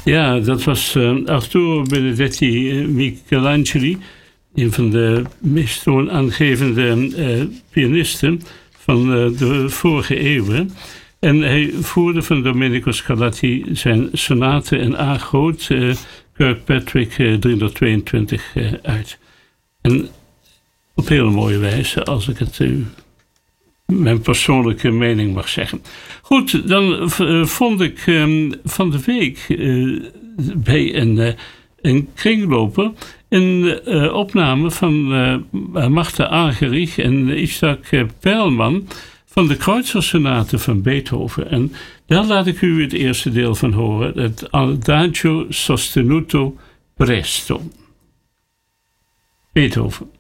Ja, dat was Arturo Benedetti Michelangeli, een van de meest toonaangevende pianisten van de vorige eeuwen. En hij voerde van Domenico Scarlatti zijn sonate in A groot, Kirkpatrick 322 uit. En op hele mooie wijze, als ik het mijn persoonlijke mening mag zeggen. Goed, dan vond ik van de week bij een kringloper een opname van Martha Argerich en Isaac Perlman van de Kreutzer-sonate van Beethoven. En daar laat ik u het eerste deel van horen, het Adagio sostenuto presto. Beethoven.